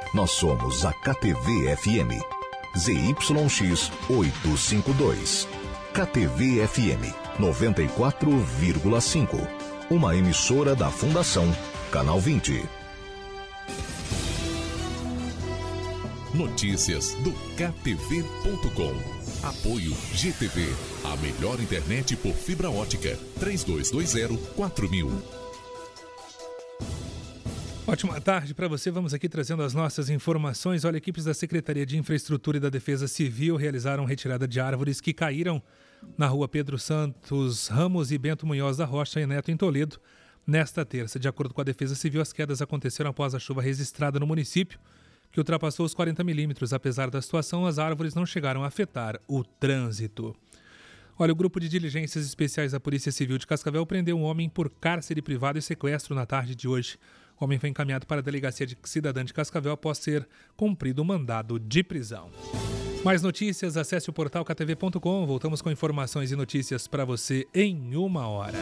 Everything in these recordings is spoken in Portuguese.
Nós somos a KTV-FM. ZYX 852. KTV-FM 94,5. Uma emissora da Fundação Canal 20. Notícias do KTV.com. Apoio GTV, a melhor internet por fibra ótica. 3220-4000. Ótima tarde para você. Vamos aqui trazendo as nossas informações. Olha, equipes da Secretaria de Infraestrutura e da Defesa Civil realizaram retirada de árvores que caíram na rua Pedro Santos Ramos e Bento Munhoz da Rocha e Neto, em Toledo, nesta terça. De acordo com a Defesa Civil, as quedas aconteceram após a chuva registrada no município, que ultrapassou os 40 milímetros. Apesar da situação, as árvores não chegaram a afetar o trânsito. Olha, o grupo de diligências especiais da Polícia Civil de Cascavel prendeu um homem por cárcere privado e sequestro na tarde de hoje. O homem foi encaminhado para a Delegacia de Cidadã de Cascavel após ser cumprido o mandado de prisão. Mais notícias, acesse o portal ktv.com. Voltamos com informações e notícias para você em uma hora.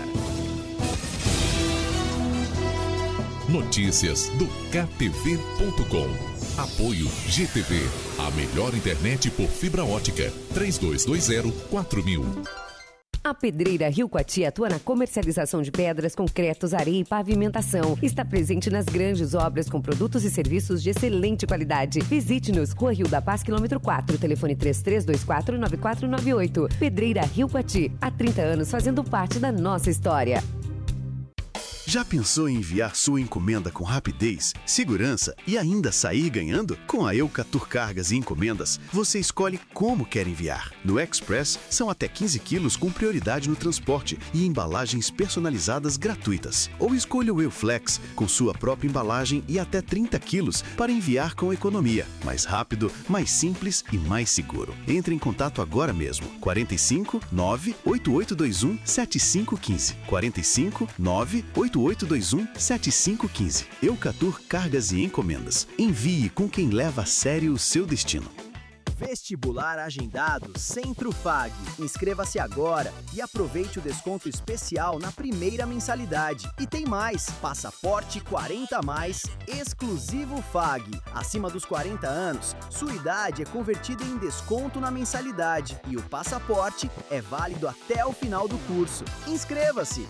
Notícias do KTV.com. Apoio GTV, a melhor internet por fibra ótica. 3220-4000. A Pedreira Rio Coati atua na comercialização de pedras, concretos, areia e pavimentação. Está presente nas grandes obras com produtos e serviços de excelente qualidade. Visite-nos, Rua Rio da Paz, quilômetro 4, telefone 3324-9498. Pedreira Rio Coati, há 30 anos fazendo parte da nossa história. Já pensou em enviar sua encomenda com rapidez, segurança e ainda sair ganhando? Com a Eucatur Cargas e Encomendas, você escolhe como quer enviar. No Express, são até 15 quilos com prioridade no transporte e embalagens personalizadas gratuitas. Ou escolha o Euflex, com sua própria embalagem e até 30 quilos para enviar com economia. Mais rápido, mais simples e mais seguro. Entre em contato agora mesmo. 45 98821 7515. 45 98821 7515. Eucatur Cargas e Encomendas. Envie com quem leva a sério o seu destino. Vestibular agendado Centro FAG. Inscreva-se agora e aproveite o desconto especial na primeira mensalidade. E tem mais, passaporte 40+, exclusivo FAG. Acima dos 40 anos, sua idade é convertida em desconto na mensalidade e o passaporte é válido até o final do curso. Inscreva-se,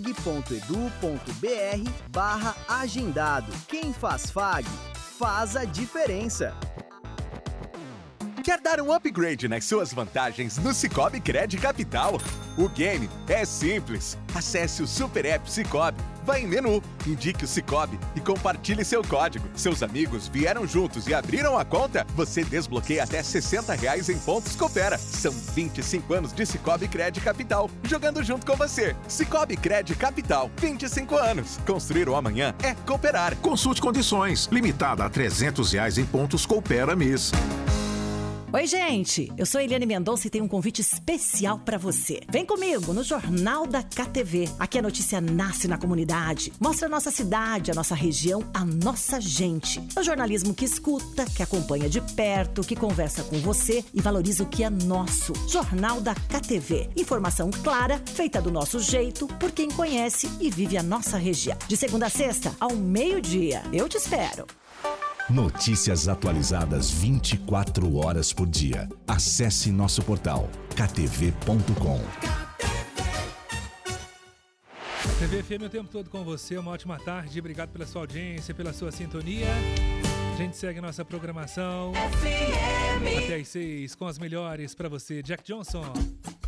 fag.edu.br/agendado. Quem faz FAG, faz a diferença. Quer dar um upgrade nas suas vantagens no Sicoob Cred Capital? O game é simples. Acesse o Super App Sicoob, vá em menu, indique o Sicoob e compartilhe seu código. Seus amigos vieram juntos e abriram a conta? Você desbloqueia até R$60 em pontos Coopera. São 25 anos de Sicoob Cred Capital, jogando junto com você. Sicoob Cred Capital, 25 anos. Construir o amanhã é cooperar. Consulte condições. Limitada a R$300 em pontos Coopera mês. Oi, gente! Eu sou Eliane Mendonça e tenho um convite especial para você. Vem comigo no Jornal da KTV. Aqui a notícia nasce na comunidade. Mostra a nossa cidade, a nossa região, a nossa gente. É o jornalismo que escuta, que acompanha de perto, que conversa com você e valoriza o que é nosso. Jornal da KTV. Informação clara, feita do nosso jeito, por quem conhece e vive a nossa região. De segunda a sexta, ao meio-dia. Eu te espero. Notícias atualizadas 24 horas por dia. Acesse nosso portal ktv.com. TV FM o tempo todo com você. Uma ótima tarde. Obrigado pela sua audiência, pela sua sintonia. A gente segue nossa programação até às 6 com as melhores para você. Jack Johnson.